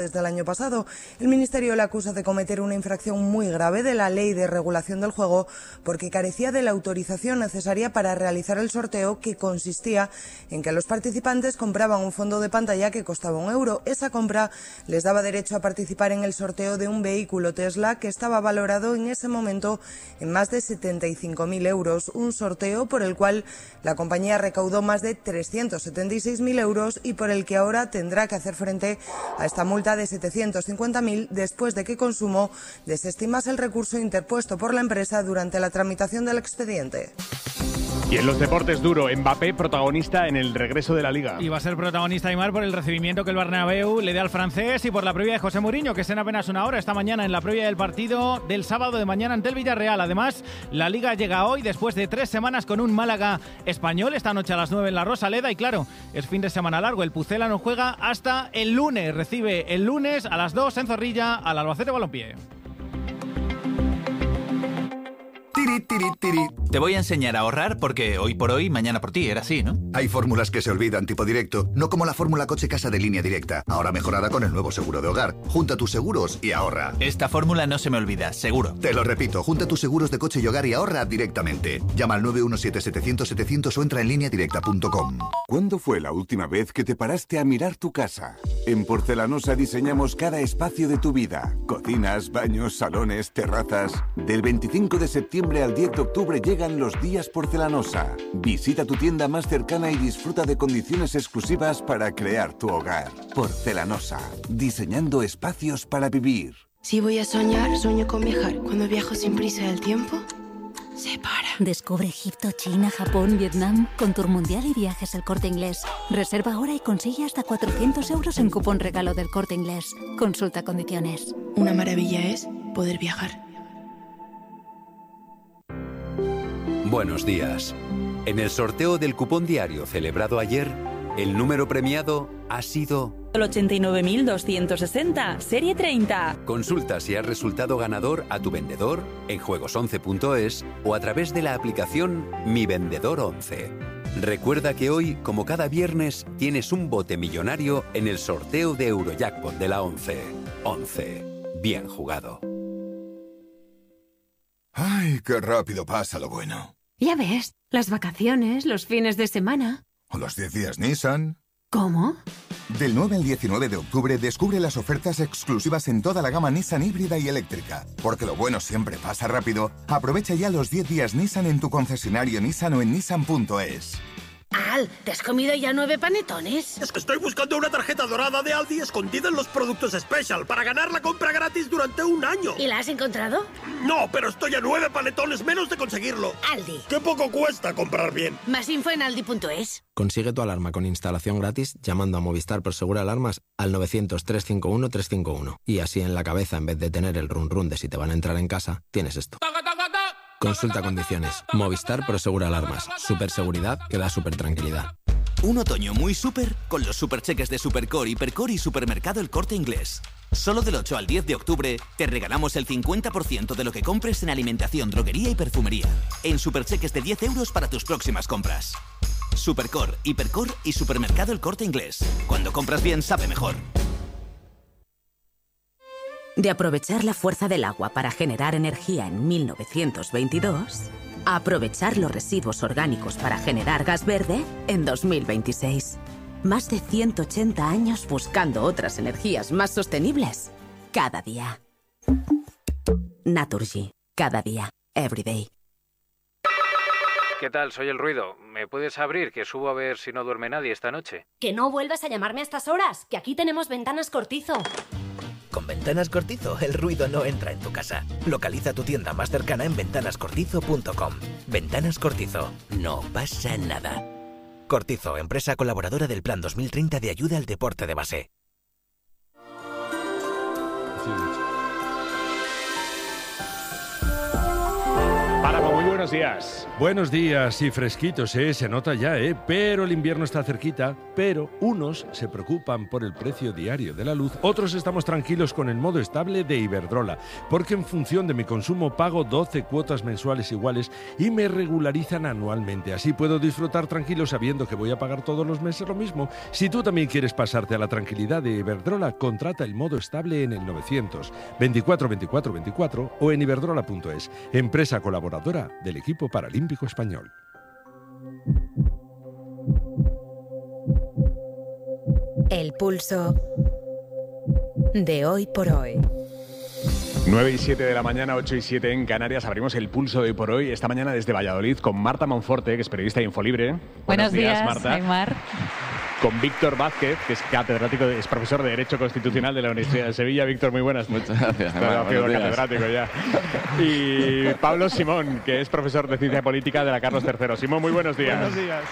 Desde el año pasado, el Ministerio le acusa de cometer una infracción muy grave de la Ley de Regulación del Juego porque carecía de la autorización necesaria para realizar el sorteo, que consistía en que los participantes compraban un fondo de pantalla que costaba €1. Esa compra les daba derecho a participar en el sorteo de un vehículo Tesla que estaba valorado en ese momento en más de 75.000 euros, un sorteo por el cual la compañía recaudó más de 376.000 euros y por el que ahora tendrá que hacer frente a esta multa de 750.000 después de que Consumo desestimase el recurso interpuesto por la empresa durante la tramitación del expediente. Y en los deportes, duro, Mbappé protagonista en el regreso de la Liga. Y va a ser protagonista, Aimar, por el recibimiento que el Bernabéu le dé al francés y por la previa de José Mourinho, que es en apenas una hora, esta mañana, en la previa del partido del sábado de mañana ante el Villarreal. Además, la Liga llega hoy después de 3 semanas con un Málaga Español, esta noche a las 9 en la Rosaleda. Y claro, es fin de semana largo, el Pucela no juega hasta el lunes. Recibe el lunes a las 2 en Zorrilla al Albacete Balompié. Te voy a enseñar a ahorrar porque hoy por hoy, mañana por ti, era así, ¿no? Hay fórmulas que se olvidan, tipo directo, no como la fórmula coche casa de Línea Directa, ahora mejorada con el nuevo seguro de hogar. Junta tus seguros y ahorra. Esta fórmula no se me olvida, seguro. Te lo repito, junta tus seguros de coche y hogar y ahorra directamente. Llama al 917-700-700 o entra en lineadirecta.com. ¿Cuándo fue la última vez que te paraste a mirar tu casa? En Porcelanosa diseñamos cada espacio de tu vida. Cocinas, baños, salones, terrazas. Del 25 de septiembre al 10 de octubre llegan los días Porcelanosa. Visita tu tienda más cercana y disfruta de condiciones exclusivas para crear tu hogar. Porcelanosa, diseñando espacios para vivir. Si voy a soñar, sueño con viajar. Cuando viajo sin prisa, el tiempo se para. Descubre Egipto, China, Japón, Vietnam con Tour Mundial y Viajes El Corte Inglés. Reserva ahora y consigue hasta 400 euros en cupón regalo del Corte Inglés. Consulta condiciones. Una maravilla es poder viajar. Buenos días. En el sorteo del cupón diario celebrado ayer, el número premiado ha sido el 89.260, serie 30. Consulta si has resultado ganador a tu vendedor en juegos11.es o a través de la aplicación Mi Vendedor 11. Recuerda que hoy, como cada viernes, tienes un bote millonario en el sorteo de Eurojackpot de la 11. 11. Bien jugado. Ay, qué rápido pasa lo bueno. Ya ves, las vacaciones, los fines de semana. O los 10 días Nissan. ¿Cómo? Del 9 al 19 de octubre descubre las ofertas exclusivas en toda la gama Nissan híbrida y eléctrica. Porque lo bueno siempre pasa rápido. Aprovecha ya los 10 días Nissan en tu concesionario Nissan o en nissan.es. Al, ¿te has comido ya 9 panetones? Es que estoy buscando una tarjeta dorada de Aldi escondida en los productos Special para ganar la compra gratis durante un año. ¿Y la has encontrado? No, pero estoy a 9 panetones menos de conseguirlo. Aldi. ¡Qué poco cuesta comprar bien! Más info en aldi.es. Consigue tu alarma con instalación gratis llamando a Movistar Prosegur Alarmas al 900-351-351. Y así en la cabeza, en vez de tener el run run de si te van a entrar en casa, tienes esto. Consulta condiciones. Movistar Prosegur Alarmas. Superseguridad que da super tranquilidad. Un otoño muy súper con los supercheques de Supercore, Hipercore y Supermercado El Corte Inglés. Solo del 8 al 10 de octubre te regalamos el 50% de lo que compres en alimentación, droguería y perfumería. En supercheques de 10 euros para tus próximas compras. Supercore, Hipercore y Supermercado El Corte Inglés. Cuando compras bien, sabe mejor. De aprovechar la fuerza del agua para generar energía en 1922, a aprovechar los residuos orgánicos para generar gas verde en 2026. Más de 180 años buscando otras energías más sostenibles. Cada día. Naturgy. Cada día. Everyday. ¿Qué tal? Soy El Ruido. ¿Me puedes abrir, que subo a ver si no duerme nadie esta noche? Que no vuelvas a llamarme a estas horas, que aquí tenemos Ventanas Cortizo. Con Ventanas Cortizo, el ruido no entra en tu casa. Localiza tu tienda más cercana en ventanascortizo.com. Ventanas Cortizo. No pasa nada. Cortizo, empresa colaboradora del Plan 2030 de ayuda al deporte de base. Muy buenos buenos días. Buenos días, y fresquitos, se nota ya, pero el invierno está cerquita, pero unos se preocupan por el precio diario de la luz, otros estamos tranquilos con el modo estable de Iberdrola, porque en función de mi consumo pago 12 cuotas mensuales iguales y me regularizan anualmente. Así puedo disfrutar tranquilo sabiendo que voy a pagar todos los meses lo mismo. Si tú también quieres pasarte a la tranquilidad de Iberdrola, contrata el modo estable en el 900 24 24 24 o en iberdrola.es, empresa colaboradora del equipo paralímpico español. El pulso de hoy por hoy. 9 y 7 de la mañana, 8 y 7 en Canarias. Abrimos el pulso de hoy por hoy, esta mañana desde Valladolid, con Marta Monforte, que es periodista de Infolibre. Buenos días, Marta. Aymar. Con Víctor Vázquez, que es catedrático, es profesor de Derecho Constitucional de la Universidad de Sevilla. Víctor, muy buenas. Muchas gracias. Catedrático ya. Y Pablo Simón, que es profesor de Ciencia Política de la Carlos III. Simón, muy buenos días. Buenos días.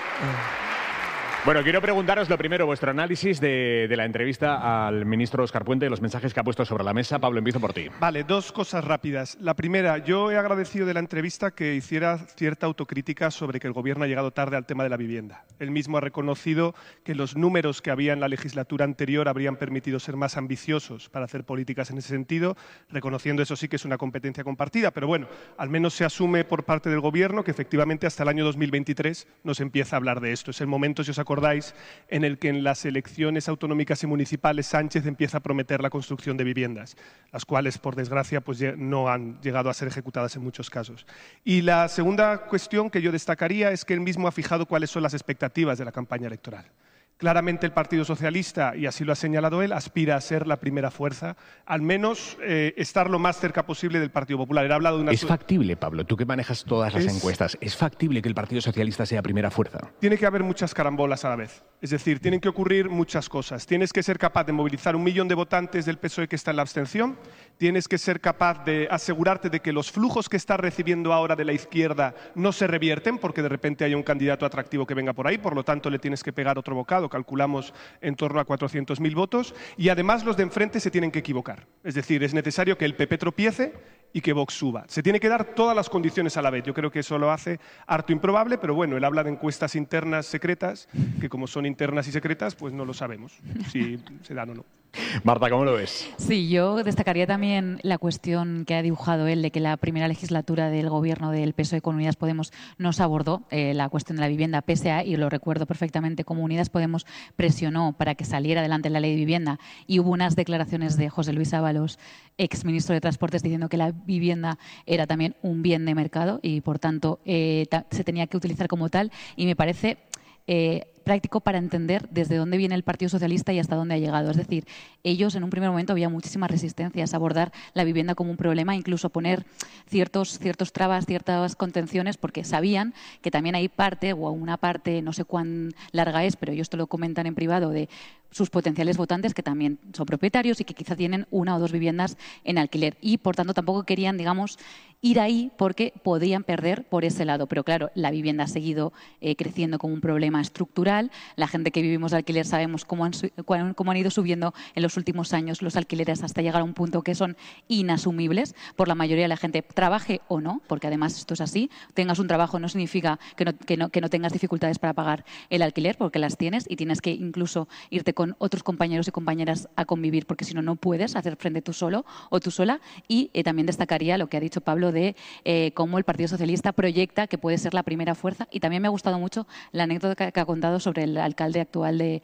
Bueno, quiero preguntaros lo primero, vuestro análisis de la entrevista al ministro Óscar Puente y los mensajes que ha puesto sobre la mesa. Pablo, empiezo por ti. Vale, dos cosas rápidas. La primera, yo he agradecido de la entrevista que hiciera cierta autocrítica sobre que el Gobierno ha llegado tarde al tema de la vivienda. Él mismo ha reconocido que los números que había en la legislatura anterior habrían permitido ser más ambiciosos para hacer políticas en ese sentido, reconociendo eso sí que es una competencia compartida, pero bueno, al menos se asume por parte del Gobierno que efectivamente hasta el año 2023 no se empieza a hablar de esto. Es el momento, si os acordáis, en el que en las elecciones autonómicas y municipales Sánchez empieza a prometer la construcción de viviendas, las cuales, por desgracia, pues no han llegado a ser ejecutadas en muchos casos. Y la segunda cuestión que yo destacaría es que él mismo ha fijado cuáles son las expectativas de la campaña electoral. Claramente el Partido Socialista, y así lo ha señalado él, aspira a ser la primera fuerza, al menos estar lo más cerca posible del Partido Popular. Él ha hablado de una... ¿Es factible, Pablo? Tú que manejas todas las encuestas, ¿es factible que el Partido Socialista sea primera fuerza? Tiene que haber muchas carambolas a la vez. Es decir, tienen que ocurrir muchas cosas. Tienes que ser capaz de movilizar 1 millón de votantes del PSOE que está en la abstención. Tienes que ser capaz de asegurarte de que los flujos que estás recibiendo ahora de la izquierda no se revierten porque de repente haya un candidato atractivo que venga por ahí. Por lo tanto, le tienes que pegar otro bocado. Calculamos en torno a 400.000 votos. Y además los de enfrente se tienen que equivocar. Es decir, es necesario que el PP tropiece y que Vox suba. Se tiene que dar todas las condiciones a la vez. Yo creo que eso lo hace harto improbable, pero bueno, él habla de encuestas internas secretas, que como son internas y secretas, pues no lo sabemos si se dan o no. Marta, ¿cómo lo ves? Sí, yo destacaría también la cuestión que ha dibujado él de que la primera legislatura del gobierno del PSOE con Unidas Podemos no se abordó la cuestión de la vivienda, pese a, y lo recuerdo perfectamente, como Unidas Podemos presionó para que saliera adelante la ley de vivienda y hubo unas declaraciones de José Luis Ábalos, exministro de Transportes, diciendo que la vivienda era también un bien de mercado y, por tanto, se tenía que utilizar como tal, y me parece práctico para entender desde dónde viene el Partido Socialista y hasta dónde ha llegado. Es decir, ellos en un primer momento había muchísimas resistencias a abordar la vivienda como un problema, incluso poner ciertos trabas, ciertas contenciones, porque sabían que también hay parte, o una parte, no sé cuán larga es, pero ellos te lo comentan en privado, de sus potenciales votantes que también son propietarios y que quizá tienen 1 o 2 viviendas en alquiler. Y, por tanto, tampoco querían, digamos, ir ahí porque podían perder por ese lado. Pero, claro, la vivienda ha seguido creciendo como un problema estructural. La gente que vivimos de alquiler sabemos cómo han ido subiendo en los últimos años los alquileres hasta llegar a un punto que son inasumibles por la mayoría de la gente, trabaje o no, porque además esto es así. Tengas un trabajo no significa que no tengas dificultades para pagar el alquiler, porque las tienes y tienes que incluso irte con otros compañeros y compañeras a convivir, porque si no, no puedes hacer frente tú solo o tú sola. Y también destacaría lo que ha dicho Pablo de cómo el Partido Socialista proyecta que puede ser la primera fuerza. Y también me ha gustado mucho la anécdota que ha contado sobre el alcalde actual de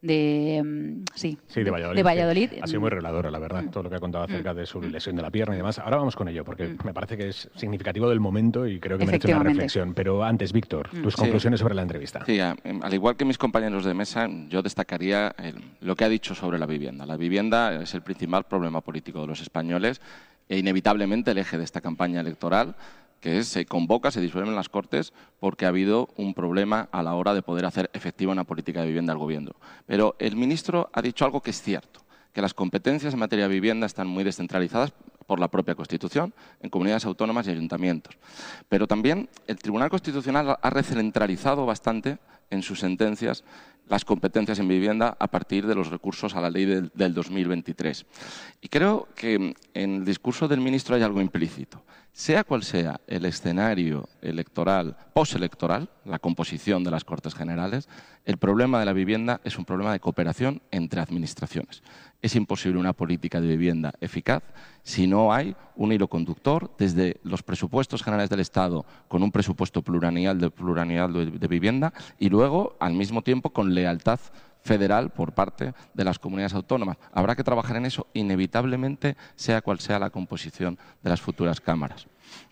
Valladolid. Ha sido muy reveladora, la verdad, todo lo que ha contado acerca de su lesión de la pierna y demás. Ahora vamos con ello, porque me parece que es significativo del momento y creo que merece una reflexión. Pero antes, Víctor, tus conclusiones sobre la entrevista. Sí, al igual que mis compañeros de mesa, yo destacaría lo que ha dicho sobre la vivienda. La vivienda es el principal problema político de los españoles e inevitablemente el eje de esta campaña electoral, que se convoca, se disuelven las Cortes porque ha habido un problema a la hora de poder hacer efectiva una política de vivienda al Gobierno. Pero el ministro ha dicho algo que es cierto, que las competencias en materia de vivienda están muy descentralizadas por la propia Constitución, en comunidades autónomas y ayuntamientos. Pero también el Tribunal Constitucional ha recentralizado bastante en sus sentencias las competencias en vivienda a partir de los recursos a la ley del 2023. Y creo que en el discurso del ministro hay algo implícito. Sea cual sea el escenario electoral, postelectoral, la composición de las Cortes Generales, el problema de la vivienda es un problema de cooperación entre administraciones. Es imposible una política de vivienda eficaz si no hay un hilo conductor desde los presupuestos generales del Estado con un presupuesto plurianual de vivienda y luego, al mismo tiempo, con lealtad federal por parte de las comunidades autónomas. Habrá que trabajar en eso inevitablemente, sea cual sea la composición de las futuras cámaras.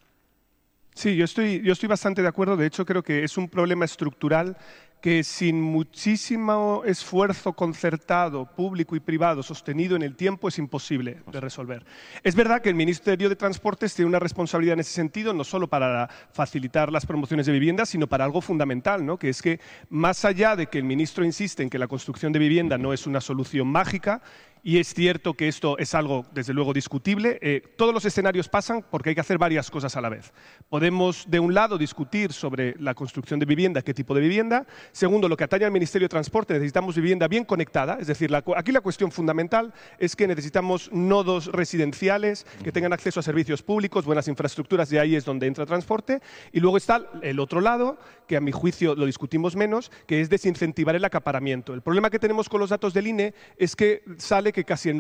Sí, yo estoy bastante de acuerdo. De hecho, creo que es un problema estructural que sin muchísimo esfuerzo concertado, público y privado, sostenido en el tiempo, es imposible de resolver. Es verdad que el Ministerio de Transportes tiene una responsabilidad en ese sentido, no solo para facilitar las promociones de vivienda, sino para algo fundamental, ¿no? Que es que, más allá de que el ministro insiste en que la construcción de vivienda no es una solución mágica, y es cierto que esto es algo, desde luego, discutible. Todos los escenarios pasan porque hay que hacer varias cosas a la vez. Podemos, de un lado, discutir sobre la construcción de vivienda, qué tipo de vivienda. Segundo, lo que atañe al Ministerio de Transporte, necesitamos vivienda bien conectada. Es decir, aquí la cuestión fundamental es que necesitamos nodos residenciales que tengan acceso a servicios públicos, buenas infraestructuras, y ahí es donde entra transporte. Y luego está el otro lado, que a mi juicio lo discutimos menos, que es desincentivar el acaparamiento. El problema que tenemos con los datos del INE es que sale que casi el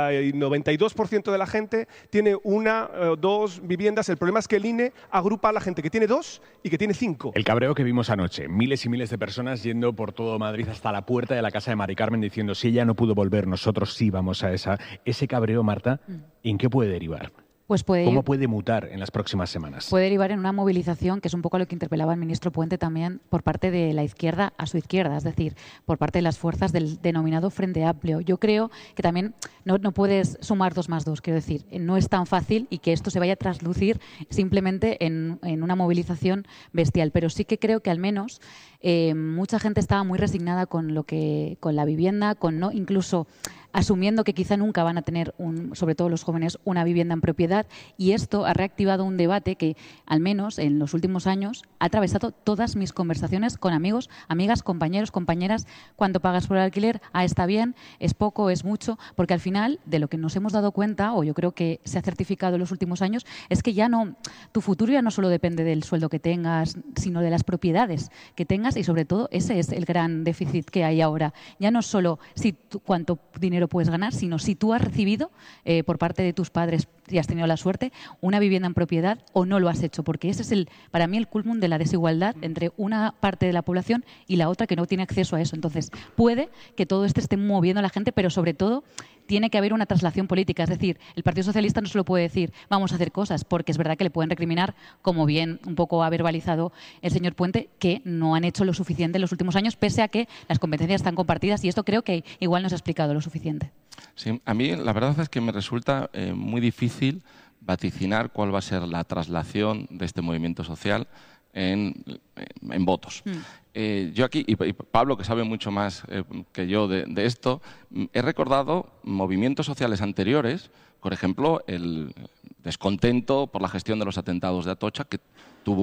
92% de la gente tiene una o dos viviendas. El problema es que el INE agrupa a la gente que tiene 2 y que tiene 5. El cabreo que vimos anoche, miles y miles de personas yendo por todo Madrid hasta la puerta de la casa de Mari Carmen diciendo si ella no pudo volver, nosotros sí vamos a esa. Ese cabreo, Marta, ¿en qué puede derivar? Pues ¿Cómo puede mutar en las próximas semanas? Puede derivar en una movilización, que es un poco lo que interpelaba el ministro Puente también, por parte de la izquierda a su izquierda, es decir, por parte de las fuerzas del denominado Frente Amplio. Yo creo que también no puedes sumar 2 más 2, quiero decir, no es tan fácil y que esto se vaya a traslucir simplemente en una movilización bestial, pero sí que creo que al menos mucha gente estaba muy resignada con la vivienda, incluso asumiendo que quizá nunca van a tener, sobre todo los jóvenes, una vivienda en propiedad, y esto ha reactivado un debate que, al menos en los últimos años, ha atravesado todas mis conversaciones con amigos, amigas, compañeros, compañeras. ¿Cuánto pagas por el alquiler? ¿Está bien? ¿Es poco? ¿Es mucho? Porque al final, de lo que nos hemos dado cuenta, o yo creo que se ha certificado en los últimos años, es que tu futuro ya no solo depende del sueldo que tengas, sino de las propiedades que tengas, y sobre todo ese es el gran déficit que hay ahora. Ya no solo cuánto dinero puedes ganar, sino si tú has recibido por parte de tus padres, y has tenido la suerte, una vivienda en propiedad o no lo has hecho, porque ese es para mí el culmen de la desigualdad entre una parte de la población y la otra que no tiene acceso a eso. Entonces, puede que todo esto esté moviendo a la gente, pero sobre todo tiene que haber una traslación política. Es decir, el Partido Socialista no solo puede decir vamos a hacer cosas, porque es verdad que le pueden recriminar, como bien un poco ha verbalizado el señor Puente, que no han hecho lo suficiente en los últimos años, pese a que las competencias están compartidas, y esto creo que igual no se ha explicado lo suficiente. Sí, a mí la verdad es que me resulta muy difícil vaticinar cuál va a ser la traslación de este movimiento social en votos. Yo aquí, y Pablo, que sabe mucho más que yo de esto, he recordado movimientos sociales anteriores, por ejemplo, el descontento por la gestión de los atentados de Atocha, que tuvo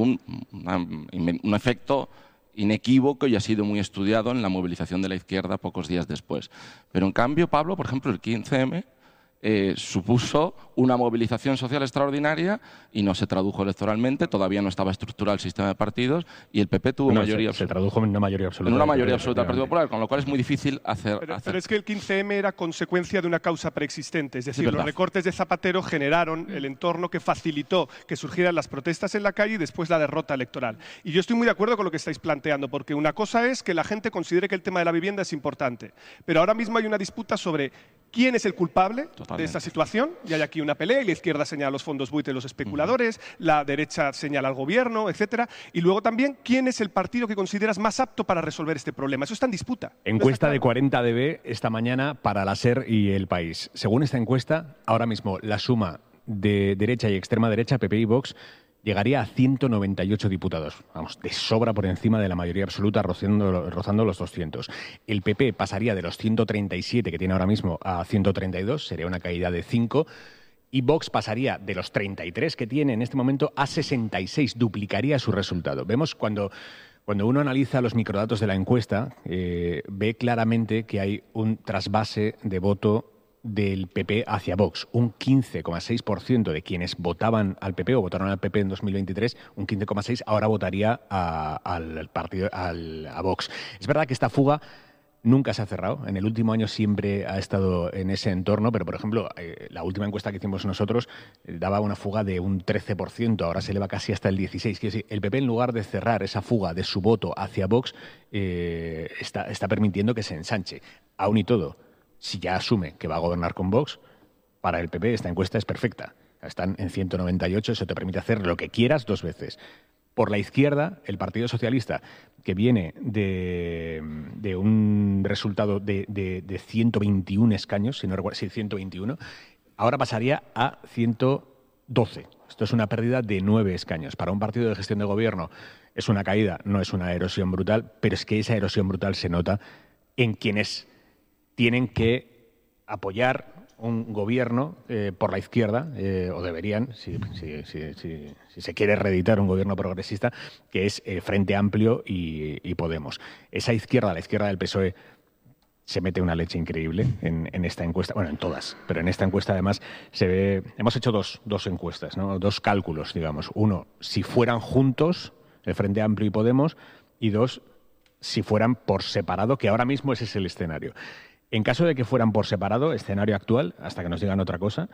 un efecto inequívoco y ha sido muy estudiado en la movilización de la izquierda pocos días después. Pero en cambio, Pablo, por ejemplo, el 15M supuso una movilización social extraordinaria y no se tradujo electoralmente, todavía no estaba estructurado el sistema de partidos y el PP tuvo mayoría absoluta. Se tradujo en una mayoría absoluta. En una mayoría absoluta del Partido Popular, con lo cual es muy difícil hacer. Pero es que el 15M era consecuencia de una causa preexistente, es decir, los recortes de Zapatero generaron el entorno que facilitó que surgieran las protestas en la calle y después la derrota electoral. Y yo estoy muy de acuerdo con lo que estáis planteando, porque una cosa es que la gente considere que el tema de la vivienda es importante, pero ahora mismo hay una disputa sobre quién es el culpable de esta situación, y hay aquí una pelea, y la izquierda señala los fondos buitre y los especuladores, la derecha señala al gobierno, etcétera, y luego también quién es el partido que consideras más apto para resolver este problema. Eso está en disputa. Encuesta de 40DB esta mañana para la SER y El País. Según esta encuesta, ahora mismo la suma de derecha y extrema derecha, PP y Vox, llegaría a 198 diputados. Vamos, de sobra por encima de la mayoría absoluta, rozando los 200. El PP pasaría de los 137 que tiene ahora mismo a 132, sería una caída de 5. Y Vox pasaría de los 33 que tiene en este momento a 66, duplicaría su resultado. Vemos cuando Cuando uno analiza los microdatos de la encuesta, ve claramente que hay un trasvase de voto del PP hacia Vox. Un 15,6% de quienes votaban al PP o votaron al PP en 2023, un 15,6% ahora votaría a Vox. Es verdad que esta fuga nunca se ha cerrado. En el último año siempre ha estado en ese entorno, pero, por ejemplo, la última encuesta que hicimos nosotros daba una fuga de un 13%, ahora se eleva casi hasta el 16%. Quiero decir, el PP, en lugar de cerrar esa fuga de su voto hacia Vox, está permitiendo que se ensanche. Aún y todo, si ya asume que va a gobernar con Vox, para el PP esta encuesta es perfecta. Están en 198, eso te permite hacer lo que quieras 2 veces. Por la izquierda, el Partido Socialista, que viene de un resultado de 121 escaños, si no recuerdo, sí, 121, ahora pasaría a 112. Esto es una pérdida de 9 escaños. Para un partido de gestión de gobierno es una caída, no es una erosión brutal, pero es que esa erosión brutal se nota en quienes tienen que apoyar un gobierno por la izquierda, o deberían, si se quiere reeditar un gobierno progresista, que es Frente Amplio y Podemos. Esa izquierda, la izquierda del PSOE, se mete una leche increíble en esta encuesta, bueno, en todas, pero en esta encuesta además se ve. Hemos hecho dos encuestas, ¿no? 2 cálculos, digamos. Uno, si fueran juntos el Frente Amplio y Podemos, y 2, si fueran por separado, que ahora mismo ese es el escenario. En caso de que fueran por separado, escenario actual, hasta que nos digan otra cosa,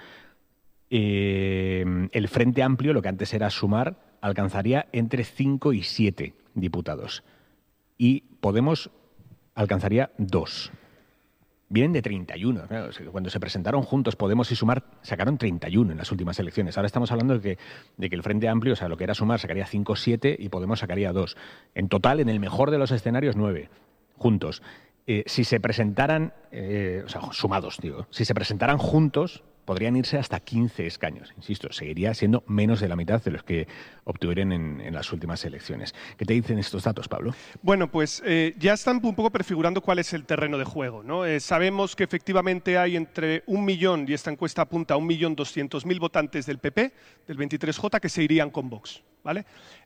el Frente Amplio, lo que antes era sumar, alcanzaría entre 5 y 7 diputados. Y Podemos alcanzaría 2. Vienen de 31. Claro, cuando se presentaron juntos Podemos y Sumar, sacaron 31 en las últimas elecciones. Ahora estamos hablando de que el Frente Amplio, o sea, lo que era Sumar, sacaría 5 o 7 y Podemos sacaría 2. En total, en el mejor de los escenarios, 9 juntos. Si se presentaran, o sea, sumados, digo, si se presentaran juntos, podrían irse hasta 15 escaños. Insisto, seguiría siendo menos de la mitad de los que obtuvieron en las últimas elecciones. ¿Qué te dicen estos datos, Pablo? Bueno, pues ya están un poco prefigurando cuál es el terreno de juego, ¿no? Sabemos que efectivamente hay entre 1 millón, y esta encuesta apunta a 1.200.000 votantes del PP, del 23J, que se irían con Vox, ¿vale?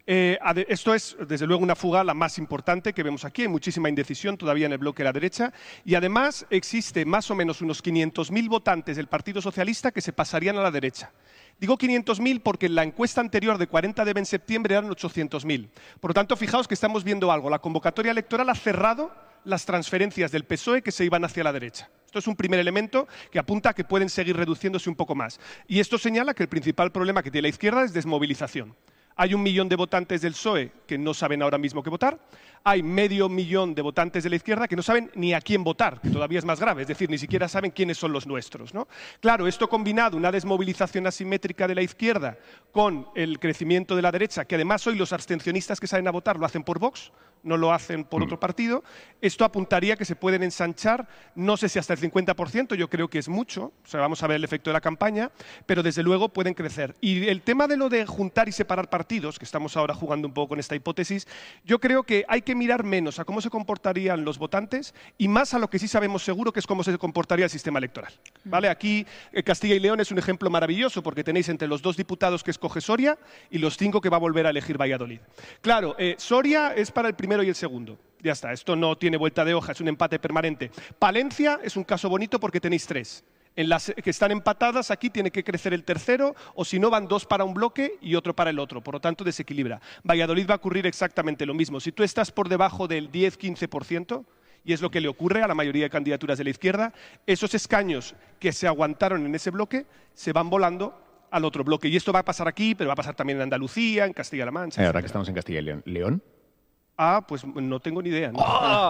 Esto es, desde luego, una fuga la más importante que vemos aquí. Hay muchísima indecisión todavía en el bloque de la derecha. Y además existe más o menos unos 500.000 votantes del Partido Socialista que se pasarían a la derecha. Digo 500.000 porque en la encuesta anterior de 40 de septiembre eran 800.000. Por lo tanto, fijaos que estamos viendo algo. La convocatoria electoral ha cerrado las transferencias del PSOE que se iban hacia la derecha. Esto es un primer elemento que apunta a que pueden seguir reduciéndose un poco más. Y esto señala que el principal problema que tiene la izquierda es desmovilización. Hay 1 millón de votantes del PSOE que no saben ahora mismo qué votar. Hay 500.000 de votantes de la izquierda que no saben ni a quién votar, que todavía es más grave, es decir, ni siquiera saben quiénes son los nuestros, ¿no? Claro, esto combinado, una desmovilización asimétrica de la izquierda con el crecimiento de la derecha, que además hoy los abstencionistas que salen a votar lo hacen por Vox, no lo hacen por otro partido, esto apuntaría que se pueden ensanchar, no sé si hasta el 50%, yo creo que es mucho, o sea, vamos a ver el efecto de la campaña, pero desde luego pueden crecer. Y el tema de lo de juntar y separar partidos, que estamos ahora jugando un poco con esta hipótesis, yo creo que hay que mirar menos a cómo se comportarían los votantes y más a lo que sí sabemos seguro, que es cómo se comportaría el sistema electoral, ¿vale? Aquí Castilla y León es un ejemplo maravilloso porque tenéis entre los 2 diputados que escoge Soria y los 5 que va a volver a elegir Valladolid. Claro, Soria es para el primero y el segundo. Ya está, esto no tiene vuelta de hoja, es un empate permanente. Palencia es un caso bonito porque tenéis 3. En las que están empatadas, aquí tiene que crecer el tercero, o si no van 2 para un bloque y otro para el otro. Por lo tanto, desequilibra. Valladolid va a ocurrir exactamente lo mismo. Si tú estás por debajo del 10-15%, y es lo que le ocurre a la mayoría de candidaturas de la izquierda, esos escaños que se aguantaron en ese bloque se van volando al otro bloque. Y esto va a pasar aquí, pero va a pasar también en Andalucía, en Castilla-La Mancha. Ahora que estamos en Castilla y León. ¿León? Ah, pues no tengo ni idea. No,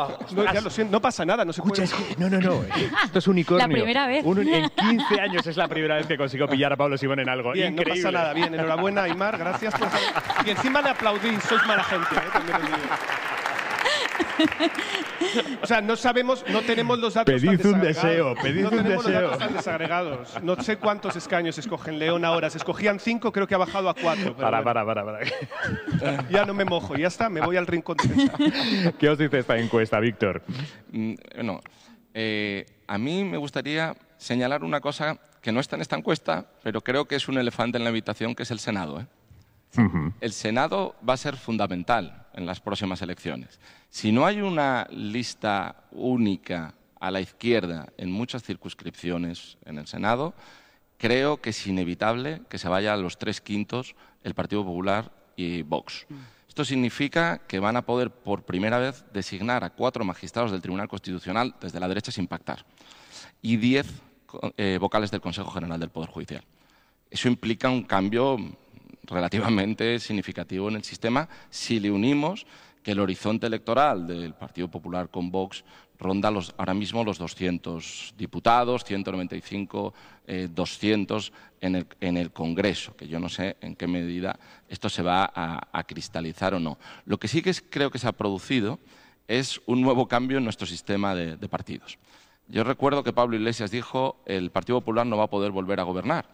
ya lo siento, no pasa nada. No se puede... No. Esto es unicornio. La primera vez. En 15 años es la primera vez que consigo pillar a Pablo Simón en algo. Bien, increíble. No pasa nada. Bien, enhorabuena, Aymar. Gracias. Y encima le aplaudí. Sois mala gente. También os digo. O sea, no sabemos, no tenemos los datos pedid tan un deseo, pedid no un tenemos deseo. los datos tan desagregados. No sé cuántos escaños escogen León ahora. Se escogían 5, creo que ha bajado a 4. Para. Ya no me mojo, ya está, me voy al rincón de... ¿Qué os dice esta encuesta, Víctor? Bueno, a mí me gustaría señalar una cosa que no está en esta encuesta, pero creo que es un elefante en la habitación, que es el Senado, ¿eh? El Senado va a ser fundamental. en las próximas elecciones. Si no hay una lista única a la izquierda en muchas circunscripciones en el Senado, creo que es inevitable que se vaya a los 3/5 el Partido Popular y Vox. Esto significa que van a poder por primera vez designar a 4 magistrados del Tribunal Constitucional desde la derecha sin pactar y 10 vocales del Consejo General del Poder Judicial. Eso implica un cambio relativamente significativo en el sistema si le unimos que el horizonte electoral del Partido Popular con Vox ronda ahora mismo los 200 diputados, 195, 200 en el Congreso, que yo no sé en qué medida esto se va a cristalizar o no. Lo que sí que creo que se ha producido es un nuevo cambio en nuestro sistema de partidos. Yo recuerdo que Pablo Iglesias dijo el Partido Popular no va a poder volver a gobernar.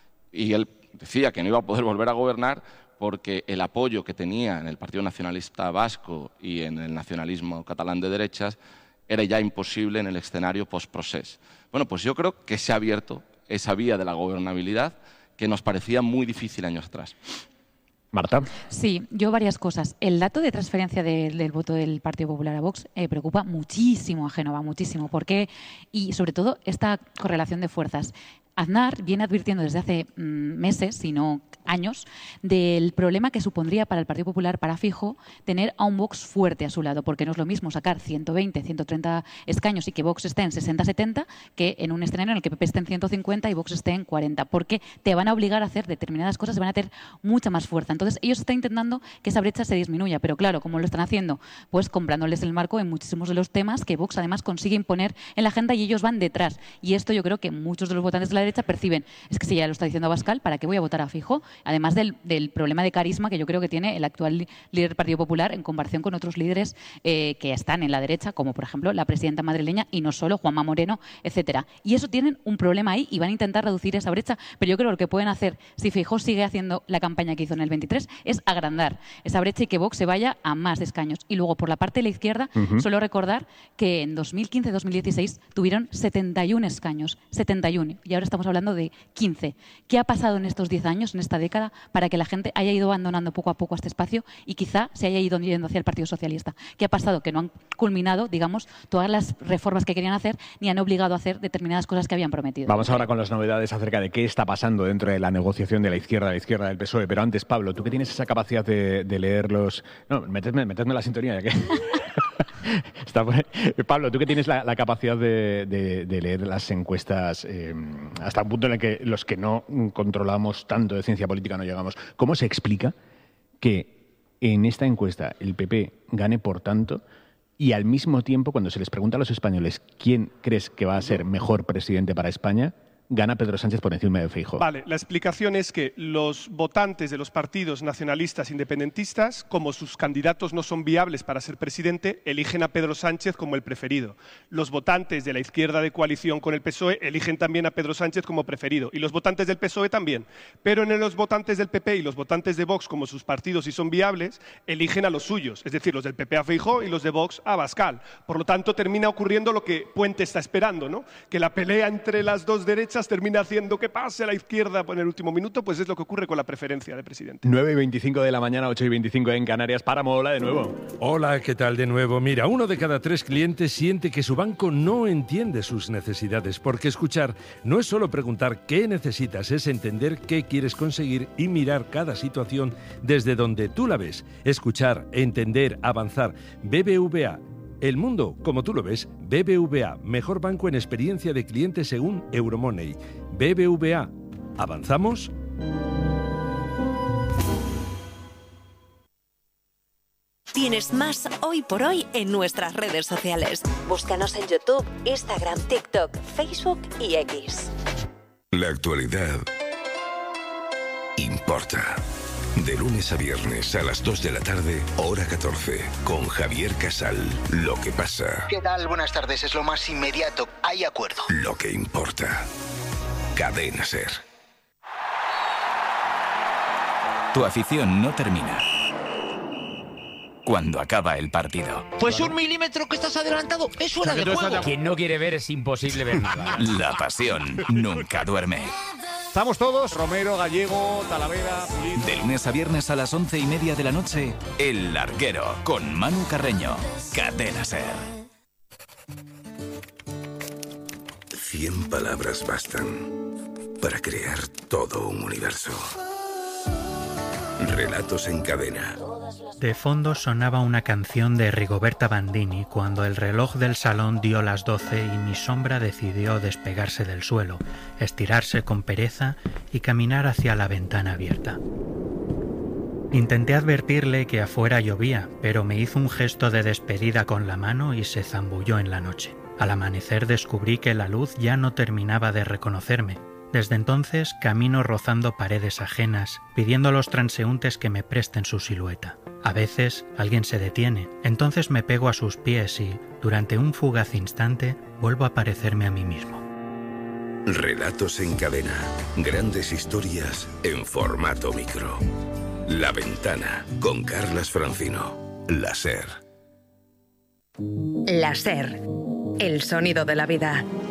Y él decía que no iba a poder volver a gobernar porque el apoyo que tenía en el Partido Nacionalista Vasco y en el nacionalismo catalán de derechas era ya imposible en el escenario post-procés. Bueno, pues yo creo que se ha abierto esa vía de la gobernabilidad que nos parecía muy difícil años atrás. Marta. Sí, yo varias cosas. El dato de transferencia del voto del Partido Popular a Vox preocupa muchísimo a Génova, muchísimo. ¿Por qué? Y sobre todo esta correlación de fuerzas. Aznar viene advirtiendo desde hace meses, si no años, del problema que supondría para el Partido Popular, para Feijóo, tener a un Vox fuerte a su lado, porque no es lo mismo sacar 120, 130 escaños y que Vox esté en 60-70 que en un escenario en el que PP esté en 150 y Vox esté en 40, porque te van a obligar a hacer determinadas cosas, van a tener mucha más fuerza. Entonces, ellos están intentando que esa brecha se disminuya, pero claro, ¿cómo lo están haciendo? Pues comprándoles el marco en muchísimos de los temas que Vox además consigue imponer en la agenda y ellos van detrás. Y esto yo creo que muchos de los votantes de la derecha perciben, es que si ya lo está diciendo Abascal, ¿para qué voy a votar a Feijóo? Además del problema de carisma que yo creo que tiene el actual líder del Partido Popular en comparación con otros líderes que están en la derecha, como por ejemplo la presidenta madrileña y no solo, Juanma Moreno, etcétera. Y eso tienen un problema ahí y van a intentar reducir esa brecha, pero yo creo que lo que pueden hacer, si Feijóo sigue haciendo la campaña que hizo en el 23, es agrandar esa brecha y que Vox se vaya a más escaños. Y luego, por la parte de la izquierda, solo recordar que en 2015-2016 tuvieron 71 escaños, 71, y ahora estamos hablando de 15. ¿Qué ha pasado en estos 10 años, en esta década, para que la gente haya ido abandonando poco a poco este espacio y quizá se haya ido yendo hacia el Partido Socialista? ¿Qué ha pasado? Que no han culminado, digamos, todas las reformas que querían hacer ni han obligado a hacer determinadas cosas que habían prometido. Vamos ahora con las novedades acerca de qué está pasando dentro de la negociación de la izquierda del PSOE. Pero antes, Pablo, tú que tienes esa capacidad de leer los... No, metedme la sintonía, ya que... Pablo, tú que tienes la capacidad de leer las encuestas hasta un punto en el que los que no controlamos tanto de ciencia política no llegamos, ¿cómo se explica que en esta encuesta el PP gane por tanto y al mismo tiempo cuando se les pregunta a los españoles quién crees que va a ser mejor presidente para España, gana Pedro Sánchez por encima de Feijóo? Vale, la explicación es que los votantes de los partidos nacionalistas independentistas, como sus candidatos no son viables para ser presidente, eligen a Pedro Sánchez como el preferido. Los votantes de la izquierda de coalición con el PSOE eligen también a Pedro Sánchez como preferido. Y los votantes del PSOE también. Pero en los votantes del PP y los votantes de Vox, como sus partidos sí son viables, eligen a los suyos. Es decir, los del PP a Feijóo y los de Vox a Abascal. Por lo tanto, termina ocurriendo lo que Puente está esperando, ¿no? Que la pelea entre las dos derechas termina haciendo que pase a la izquierda en el último minuto, pues es lo que ocurre con la preferencia de presidente. 9:25 de la mañana, 8:25 en Canarias. Páramo, hola de nuevo. Hola, ¿qué tal de nuevo? Mira, 1 de cada 3 clientes siente que su banco no entiende sus necesidades, porque escuchar no es solo preguntar qué necesitas, es entender qué quieres conseguir y mirar cada situación desde donde tú la ves. Escuchar, entender, avanzar. BBVA. El mundo, como tú lo ves, BBVA, mejor banco en experiencia de cliente según Euromoney. BBVA, ¿avanzamos? Tienes más Hoy por Hoy en nuestras redes sociales. Búscanos en YouTube, Instagram, TikTok, Facebook y X. La actualidad importa. De lunes a viernes a las 2 de la tarde, hora 14, con Javier Casal. Lo que pasa. ¿Qué tal? Buenas tardes. Es lo más inmediato. Hay acuerdo. Lo que importa. Cadena SER. Tu afición no termina cuando acaba el partido. Pues 1 milímetro que estás adelantado es fuera de juego. Quien no quiere ver es imposible ver nada. La pasión nunca duerme. Estamos todos, Romero, Gallego, Talavera, Pulido. De lunes a viernes a las 11:30 de la noche, El Larguero, con Manu Carreño. Cadena SER. 100 palabras bastan para crear todo un universo. Relatos en cadena. De fondo sonaba una canción de Rigoberta Bandini cuando el reloj del salón dio las 12 y mi sombra decidió despegarse del suelo, estirarse con pereza y caminar hacia la ventana abierta. Intenté advertirle que afuera llovía, pero me hizo un gesto de despedida con la mano y se zambulló en la noche. Al amanecer descubrí que la luz ya no terminaba de reconocerme. Desde entonces camino rozando paredes ajenas, pidiendo a los transeúntes que me presten su silueta. A veces alguien se detiene, entonces me pego a sus pies y, durante un fugaz instante, vuelvo a parecerme a mí mismo. Relatos en cadena. Grandes historias en formato micro. La Ventana, con Carlas Francino. La SER. La SER. El sonido de la vida.